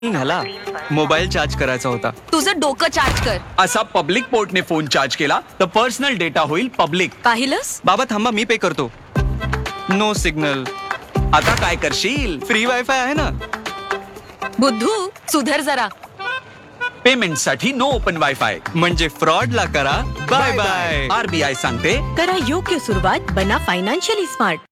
झाला. Mobile charge करायचा होता. तुझं डोकं चार्ज कर. असा पब्लिक पोर्टने फोन चार्ज केला तर पर्सनल डेटा होईल पब्लिक. पाहिलंस? बाबा थांबा, मी पे करतो. No signal. आता काय करशील? फ्री वायफाय आहे ना. बुद्धू सुधर जरा. पेमेंट साठी नो ओपन वायफाय म्हणजे फ्रॉड ला करा बाय बाय. RBI सांगते, करा योग्य सुरुवात, बना फायनान्शियली स्मार्ट.